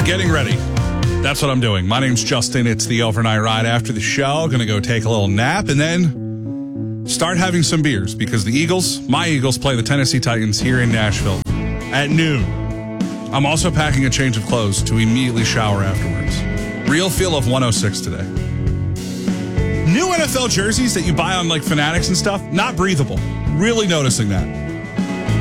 getting ready. That's what I'm doing. My name's Justin. It's the overnight ride after the show. Going to go take a little nap and then start having some beers because my Eagles, play the Tennessee Titans here in Nashville at noon. I'm also packing a change of clothes to immediately shower afterwards. Real feel of 106 today. New NFL jerseys that you buy on like Fanatics and stuff, not breathable. Really noticing that.